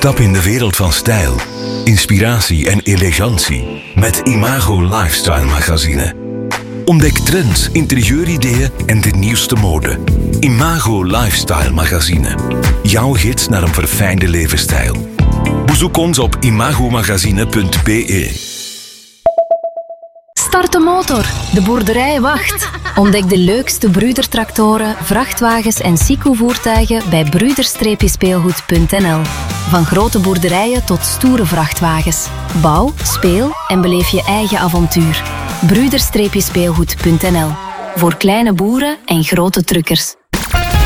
Stap in de wereld van stijl, inspiratie en elegantie met Imago Lifestyle Magazine. Ontdek trends, interieurideeën en de nieuwste mode. Imago Lifestyle Magazine. Jouw gids naar een verfijnde levensstijl. Bezoek ons op imagomagazine.be. Start de motor. De boerderij wacht. Ontdek de leukste Brüder-tractoren, vrachtwagens en Sico-voertuigen bij bruder-speelgoed.nl. Van grote boerderijen tot stoere vrachtwagens. Bouw, speel en beleef je eigen avontuur. Bruder-speelgoed.nl. Voor kleine boeren en grote truckers.